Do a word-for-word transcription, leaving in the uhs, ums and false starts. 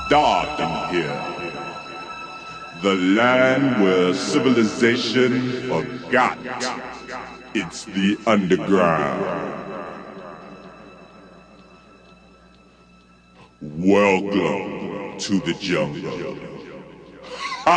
dark in here. The land where civilization forgot. It's the underground. Welcome to the jungle.